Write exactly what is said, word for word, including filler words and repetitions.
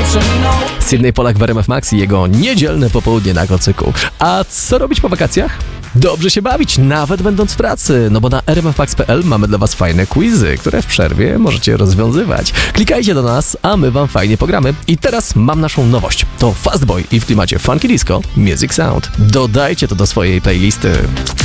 Sydney Polak w R M F Max i jego niedzielne popołudnie na kocyku. A co robić po wakacjach? Dobrze się bawić, nawet będąc w pracy, no bo na r m f max kropka p l mamy dla was fajne quizy, które w przerwie możecie rozwiązywać. Klikajcie do nas, a my wam fajnie pogramy. I teraz mam naszą nowość. To Fastboy i w klimacie Funky Disco Music Sound. Dodajcie to do swojej playlisty.